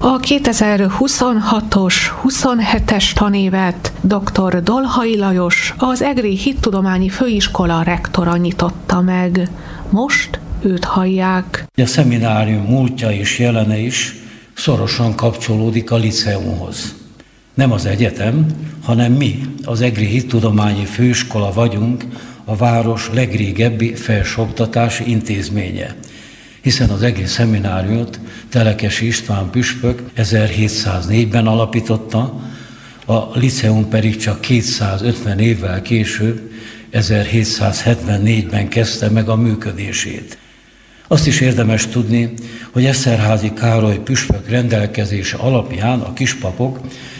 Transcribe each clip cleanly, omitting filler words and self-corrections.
A 2026-os 27-es tanévet dr. Dolhai Lajos, az Egri Hittudományi Főiskola rektora nyitotta meg. Most őt hallják. A szeminárium múltja és jelene is szorosan kapcsolódik a liceumhoz. Nem az egyetem, hanem mi, az Egri Hittudományi Főiskola vagyunk a város legrégebbi felsőoktatási intézménye, hiszen az Egri Szemináriumot Telekesi István püspök 1704-ben alapította, a liceum pedig csak 250 évvel később, 1774-ben kezdte meg a működését. Azt is érdemes tudni, hogy Eszterházy Károly püspök rendelkezése alapján a kispapok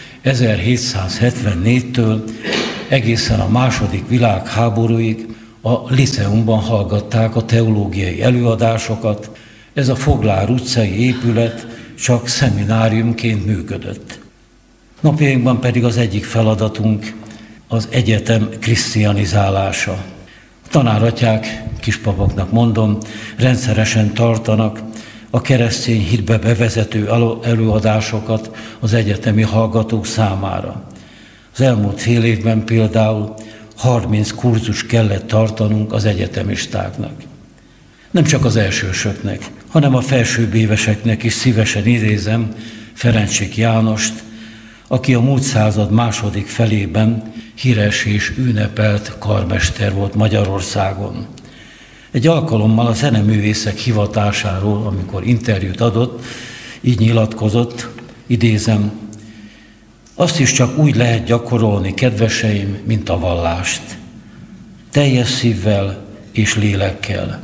1774-től egészen a II. Világháborúig a liceumban hallgatták a teológiai előadásokat. Ez a Foglár utcai épület csak szemináriumként működött. Napjainkban pedig az egyik feladatunk az egyetem krisztianizálása. A tanáratyák, kispapoknak mondom, rendszeresen tartanak a keresztény hitbe bevezető előadásokat az egyetemi hallgatók számára. Az elmúlt fél évben például 30 kurzus kellett tartanunk az egyetemistáknak. Nem csak az elsősöknek, hanem a felsőbb éveseknek is szívesen idézem Ferencsik Jánost, aki a múlt század második felében híres és ünnepelt karmester volt Magyarországon. Egy alkalommal a zeneművészek hivatásáról, amikor interjút adott, így nyilatkozott, idézem: azt is csak úgy lehet gyakorolni, kedveseim, mint a vallást. Teljes szívvel és lélekkel.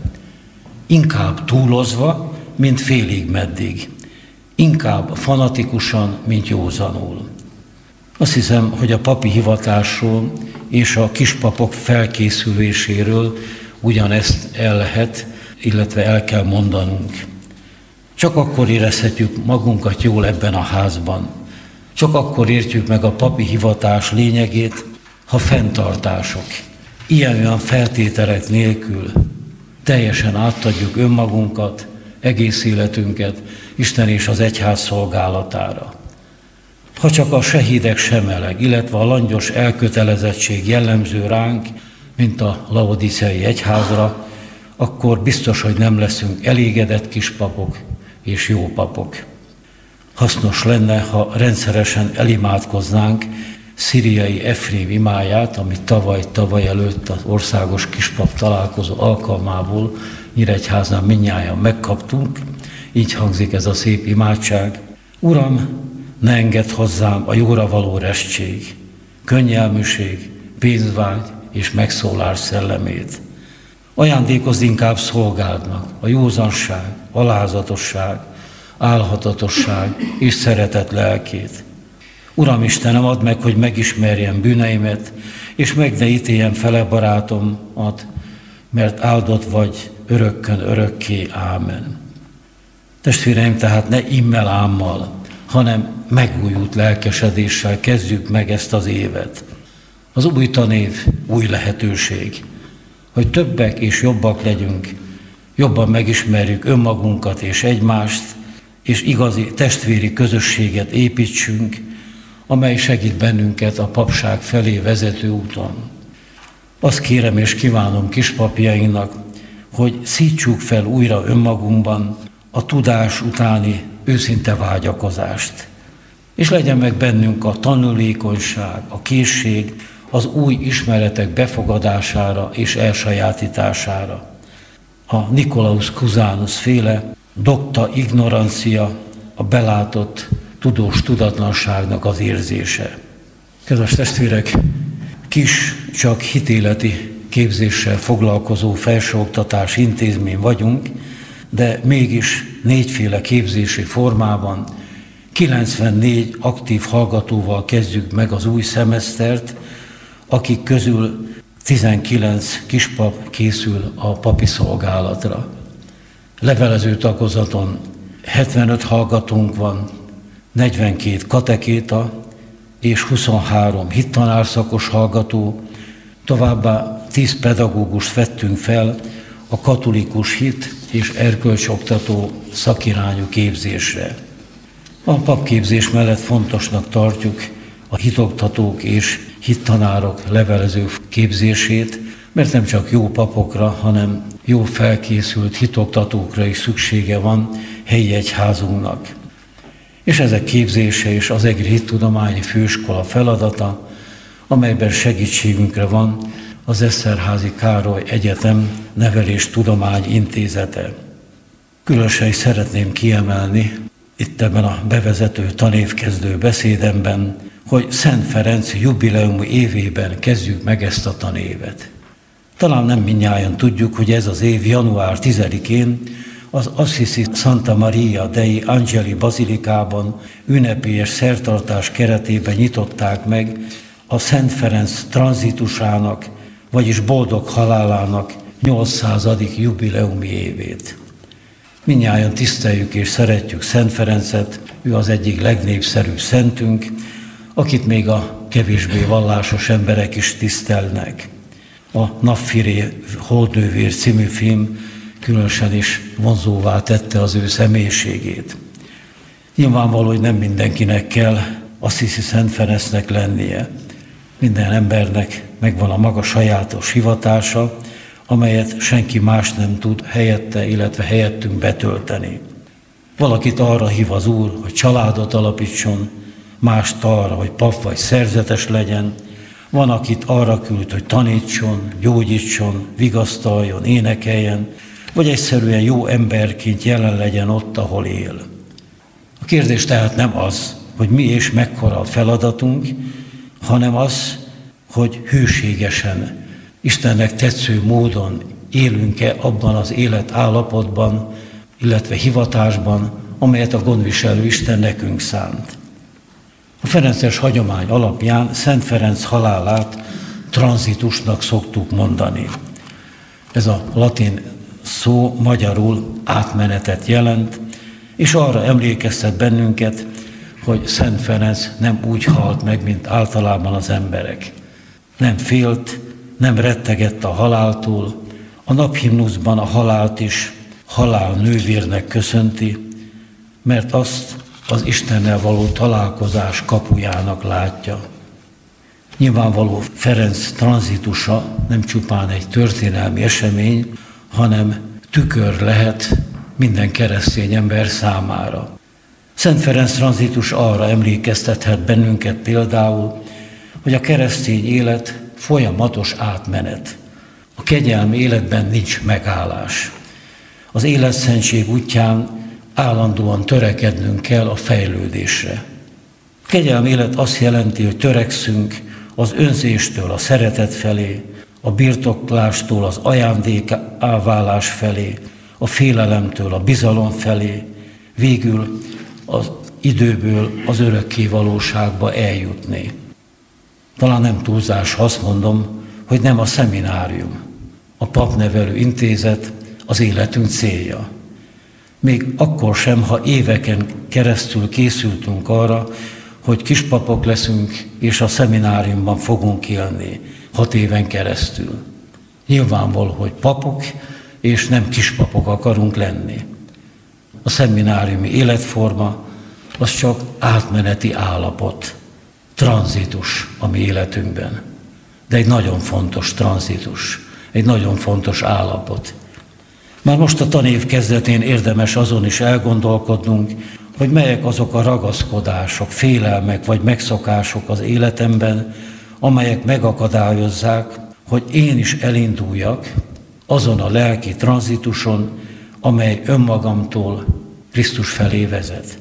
Inkább túlozva, mint félig meddig. Inkább fanatikusan, mint józanul. Azt hiszem, hogy a papi hivatásról és a kispapok felkészüléséről ugyanezt el lehet, illetve el kell mondanunk. Csak akkor érezhetjük magunkat jól ebben a házban. Csak akkor értjük meg a papi hivatás lényegét, ha fenntartások, ilyen-olyan feltételek nélkül teljesen átadjuk önmagunkat, egész életünket Isten és az egyház szolgálatára. Ha csak a sehídek semeleg, illetve a langyos elkötelezettség jellemző ránk, mint a laodiceai egyházra, akkor biztos, hogy nem leszünk elégedett kispapok és jó papok. Hasznos lenne, ha rendszeresen elimádkoznánk szíriai Efrém imáját, amit tavaly előtt az országos kispap találkozó alkalmából Nyíregyházán mindnyájan megkaptunk. Így hangzik ez a szép imádság: Uram, ne engedd hozzám a jóra való restség, könnyelműség, pénzvágy és megszólás szellemét. Ajándékozz inkább szolgádnak a józanság, alázatosság, álhatatosság és szeretet lelkét. Uram Istenem, add meg, hogy megismerjem bűneimet, és meg ne ítéljem fele barátomat, mert áldott vagy örökkön örökké. Ámen. Testvéreim, tehát ne immel ámmal, hanem megújult lelkesedéssel kezdjük meg ezt az évet. Az új tanév új lehetőség, hogy többek és jobbak legyünk, jobban megismerjük önmagunkat és egymást, és igazi testvéri közösséget építsünk, amely segít bennünket a papság felé vezető úton. Azt kérem és kívánom kispapjainknak, hogy szítsuk fel újra önmagunkban a tudás utáni őszinte vágyakozást, és legyen meg bennünk a tanulékonyság, a készség az új ismeretek befogadására és elsajátítására. A Nicolaus Cusanus féle docta ignorancia, a belátott tudós tudatlanságnak az érzése. Kedves testvérek, kis, csak hitéleti képzéssel foglalkozó felsőoktatás intézmény vagyunk, de mégis 4 képzési formában 94 aktív hallgatóval kezdjük meg az új szemesztert, akik közül 19 kispap készül a papi szolgálatra. Levelező tagozaton 75 hallgatónk van, 42 katekéta és 23 hittanárszakos hallgató, továbbá 10 pedagógust vettünk fel a katolikus hit és erkölcsoktató szakirányú képzésre. A papképzés mellett fontosnak tartjuk a hitoktatók és hittanárok levelező képzését, mert nem csak jó papokra, hanem jó felkészült hitoktatókra is szüksége van helyi egyházunknak. És ezek képzése is az Egri Hittudományi Főiskola feladata, amelyben segítségünkre van az Eszterházy Károly Egyetem Neveléstudományi Intézete. Különösen szeretném kiemelni itt ebben a bevezető tanévkezdő beszédemben, hogy Szent Ferenc jubileumi évében kezdjük meg ezt a tanévet. Talán nem mindnyájan tudjuk, hogy ez az év január 10-én az Assisi Santa Maria dei Angeli Bazilikában ünnepélyes szertartás keretében nyitották meg a Szent Ferenc tranzitusának, vagyis boldog halálának 800. jubileumi évét. Mindnyájan tiszteljük és szeretjük Szent Ferencet, ő az egyik legnépszerűbb szentünk, akit még a kevésbé vallásos emberek is tisztelnek. A Napfiré Holdnővér című film különösen is vonzóvá tette az ő személyiségét. Nyilvánvaló, hogy nem mindenkinek kell Assisi Szent Ferencnek lennie. Minden embernek megvan a maga sajátos hivatása, amelyet senki más nem tud helyette, illetve helyettünk betölteni. Valakit arra hív az Úr, hogy családot alapítson, mást arra, hogy pap vagy szerzetes legyen, van, akit arra küld, hogy tanítson, gyógyítson, vigasztaljon, énekeljen, vagy egyszerűen jó emberként jelen legyen ott, ahol él. A kérdés tehát nem az, hogy mi és mekkora a feladatunk, hanem az, hogy hűségesen, Istennek tetsző módon élünk-e abban az életállapotban, illetve hivatásban, amelyet a gondviselő Isten nekünk szánt. A ferences hagyomány alapján Szent Ferenc halálát tranzitusnak szoktuk mondani. Ez a latin szó magyarul átmenetet jelent, és arra emlékeztet bennünket, hogy Szent Ferenc nem úgy halt meg, mint általában az emberek. Nem félt, nem rettegett a haláltól, a naphimnuszban a halált is halál nővérnek köszönti, mert azt az Istennel való találkozás kapujának látja. Nyilvánvaló Ferenc tranzitusa nem csupán egy történelmi esemény, hanem tükör lehet minden keresztény ember számára. Szent Ferenc tranzitus arra emlékeztethet bennünket például, hogy a keresztény élet folyamatos átmenet. A kegyelmi életben nincs megállás. Az életszentség útján állandóan törekednünk kell a fejlődésre. A kegyelmi élet azt jelenti, hogy törekszünk az önzéstől a szeretet felé, a birtoklástól az ajándékáválás felé, a félelemtől a bizalom felé, végül az időből az örökké valóságba eljutni. Talán nem túlzás, ha azt mondom, hogy nem a szeminárium, a papnevelő intézet az életünk célja. Még akkor sem, ha éveken keresztül készültünk arra, hogy kispapok leszünk, és a szemináriumban fogunk élni 6 éven keresztül. Nyilvánvaló, hogy papok, és nem kispapok akarunk lenni. A szemináriumi életforma az csak átmeneti állapot, tranzitus a mi életünkben. De egy nagyon fontos tranzitus, egy nagyon fontos állapot. Már most a tanév kezdetén érdemes azon is elgondolkodnunk, hogy melyek azok a ragaszkodások, félelmek vagy megszokások az életemben, amelyek megakadályozzák, hogy én is elinduljak azon a lelki tranzituson, amely önmagamtól Krisztus felé vezet.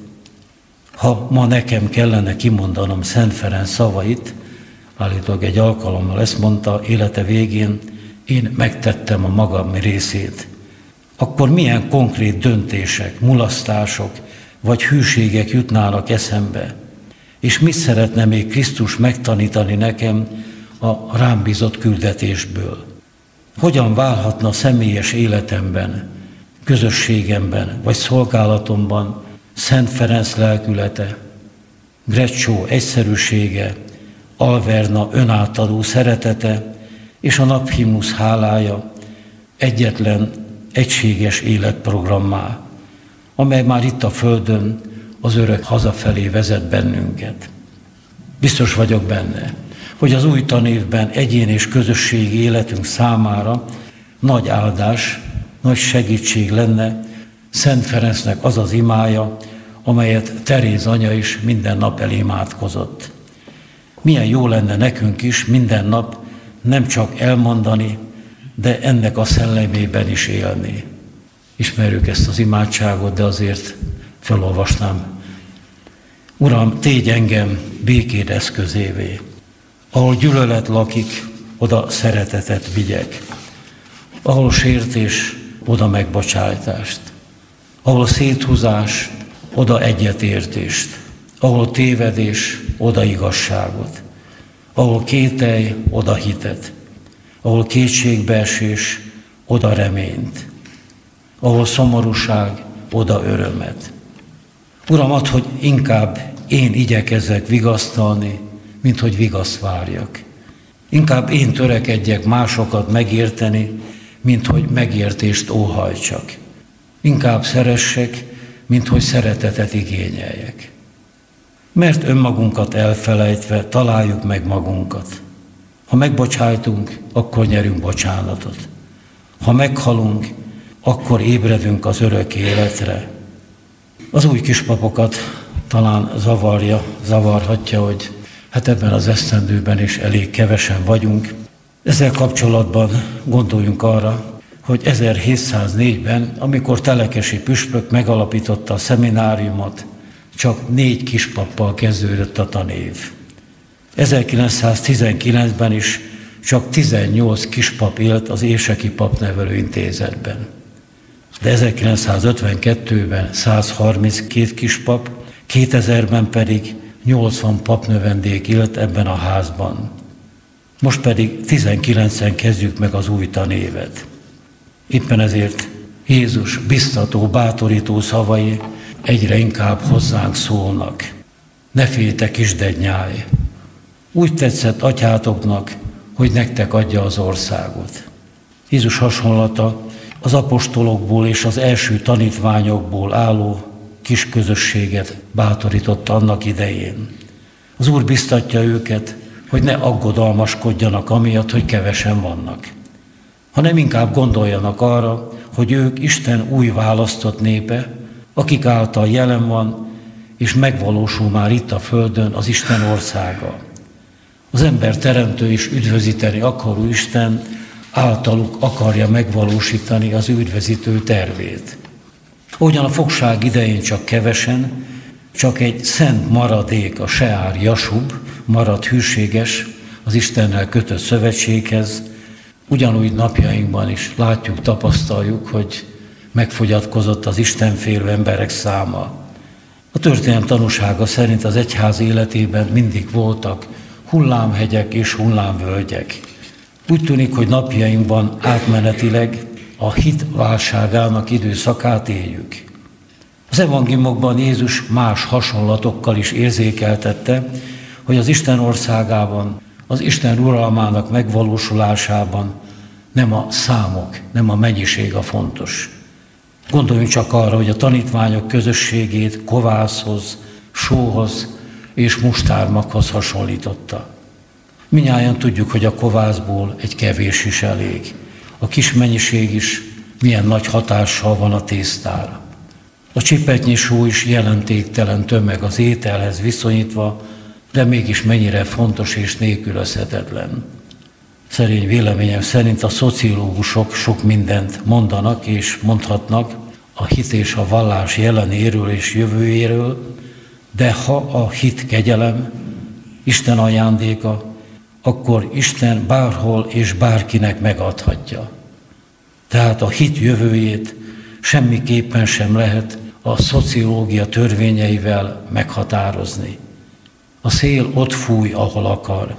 Ha ma nekem kellene kimondanom Szent Ferenc szavait, állítólag egy alkalommal ezt mondta élete végén, én megtettem a magam részét, akkor milyen konkrét döntések, mulasztások vagy hűségek jutnának eszembe, és mit szeretne még Krisztus megtanítani nekem a rám bízott küldetésből? Hogyan válhatna személyes életemben, közösségemben vagy szolgálatomban Szent Ferenc lelkülete, Greccio egyszerűsége, Alverna önátadó szeretete és a naphimnusz hálája egyetlen egységes életprogrammá, amely már itt a Földön az örök hazafelé vezet bennünket. Biztos vagyok benne, hogy az új tanévben egyén és közösségi életünk számára nagy áldás, nagy segítség lenne Szent Ferencnek az az imája, amelyet Teréz anya is minden nap elimádkozott. Milyen jó lenne nekünk is minden nap nem csak elmondani, de ennek a szellemében is élni. Ismerjük ezt az imádságot, de azért felolvasnám. Uram, tégy engem békéd eszközévé. Ahol gyűlölet lakik, oda szeretetet vigyek. Ahol sértés, oda megbocsájtást. Ahol széthúzás, oda egyetértést. Ahol tévedés, oda igazságot. Ahol kételj, oda hitet. Ahol kétségbeesés, oda reményt. Ahol szomorúság, oda örömet. Uram, add, hogy inkább én igyekezzek vigasztalni, mint hogy vigaszt várjak. Inkább én törekedjek másokat megérteni, mint hogy megértést óhajtsak. Inkább szeressek, mint hogy szeretetet igényeljek. Mert önmagunkat elfelejtve találjuk meg magunkat. Ha megbocsájtunk, akkor nyerünk bocsánatot. Ha meghalunk, akkor ébredünk az örök életre. Az új kispapokat talán zavarhatja, hogy ebben az esztendőben is elég kevesen vagyunk. Ezzel kapcsolatban gondoljunk arra, hogy 1704-ben, amikor Telekesi püspök megalapította a szemináriumot, csak 4 kispappal kezdődött a tanév. 1919-ben is csak 18 kispap élt az Érseki Papnevelő Intézetben. De 1952-ben 132 kispap, 2000-ben pedig 80 papnövendék élt ebben a házban. Most pedig 19-en kezdjük meg az új tanévet. Éppen ezért Jézus biztató, bátorító szavai egyre inkább hozzánk szólnak. Ne féltek, kisdednyáj! Úgy tetszett atyátoknak, hogy nektek adja az országot. Jézus hasonlata az apostolokból és az első tanítványokból álló kis közösséget bátorította annak idején. Az Úr biztatja őket, hogy ne aggodalmaskodjanak amiatt, hogy kevesen vannak, hanem inkább gondoljanak arra, hogy ők Isten új választott népe, akik által jelen van, és megvalósul már itt a földön az Isten országa. Az ember teremtő és üdvözíteni akaró Isten általuk akarja megvalósítani az üdvözítő tervét. Ahogyan a fogság idején csak kevesen, csak egy szent maradék, a Seár Jasub maradt hűséges az Istennel kötött szövetséghez, ugyanúgy napjainkban is látjuk, tapasztaljuk, hogy megfogyatkozott az istenfélő emberek száma. A történelem tanúsága szerint az egyház életében mindig voltak hullámhegyek és hullámvölgyek. Úgy tűnik, hogy napjainkban átmenetileg a hit válságának időszakát éljük. Az evangéliumokban Jézus más hasonlatokkal is érzékeltette, hogy az Isten országában, az Isten uralmának megvalósulásában nem a számok, nem a mennyiség a fontos. Gondoljunk csak arra, hogy a tanítványok közösségét kovászhoz, sóhoz és mustármaghoz hasonlította. Mindnyájan tudjuk, hogy a kovászból egy kevés is elég. A kis mennyiség is milyen nagy hatással van a tésztára. A csipetnyi só is jelentéktelen tömeg az ételhez viszonyítva, de mégis mennyire fontos és nélkülözhetetlen. Szerény véleményem szerint a szociológusok sok mindent mondanak és mondhatnak a hit és a vallás jelenéről és jövőjéről, de ha a hit kegyelem, Isten ajándéka, akkor Isten bárhol és bárkinek megadhatja. Tehát a hit jövőjét semmiképpen sem lehet a szociológia törvényeivel meghatározni. A szél ott fúj, ahol akar.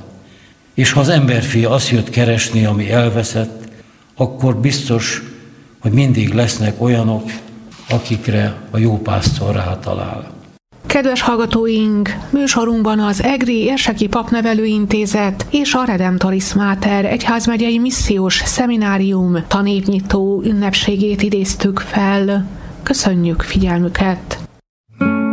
És ha az emberfia azt jött keresni, ami elveszett, akkor biztos, hogy mindig lesznek olyanok, akikre a jó pásztor rátalál. Kedves hallgatóink, műsorunkban az Egri Érseki Papnevelő Intézet és a Redemptoris Mater egyházmegyei missziós szeminárium tanévnyitó ünnepségét idéztük fel. Köszönjük figyelmüket!